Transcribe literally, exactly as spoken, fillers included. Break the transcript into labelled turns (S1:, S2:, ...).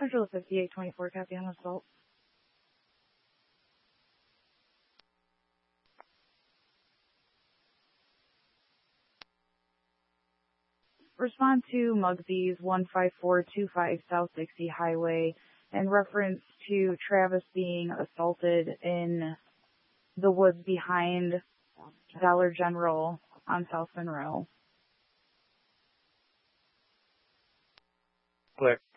S1: Central fifty-eight twenty-four, copy on assault. Respond to Mugsy's one five four two five South Dixie Highway in reference to Travis being assaulted in the woods behind Dollar General on South Monroe.
S2: Clear.